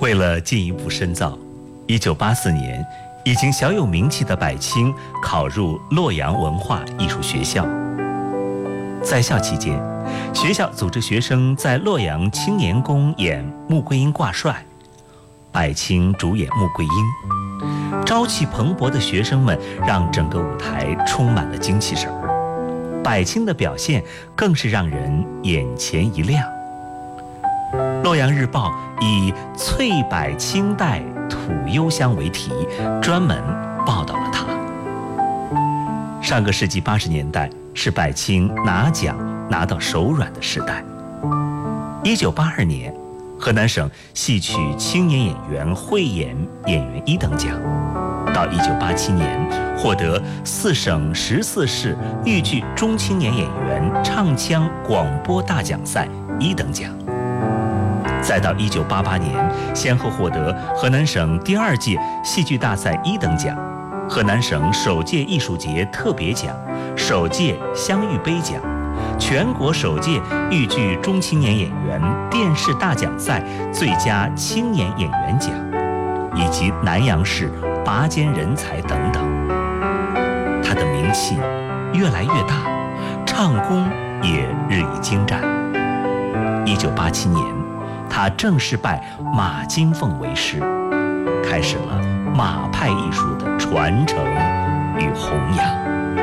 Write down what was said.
为了进一步深造，1984年，已经小有名气的柏青考入洛阳文化艺术学校。在校期间，学校组织学生在洛阳青年宫演穆桂英挂帅，柏青主演穆桂英。朝气蓬勃的学生们让整个舞台充满了精气神儿，柏青的表现更是让人眼前一亮。《洛阳日报》以“翠柏青黛吐幽香”为题，专门报道了他。上个世纪80年代是柏青拿奖拿到手软的时代。1982年，河南省戏曲青年演员汇演演员1等奖。到1987年，获得4省14市豫剧中青年演员唱腔广播大奖赛1等奖。再到1988年，先后获得河南省第2届戏剧大赛1等奖、河南省首届艺术节特别奖、首届湘豫杯奖、全国首届豫剧中青年演员电视大奖赛最佳青年演员奖，以及南阳市拔尖人才等等。他的名气越来越大，唱功也日益精湛。1987年，他正式拜马金凤为师，开始了马派艺术的传承与弘扬。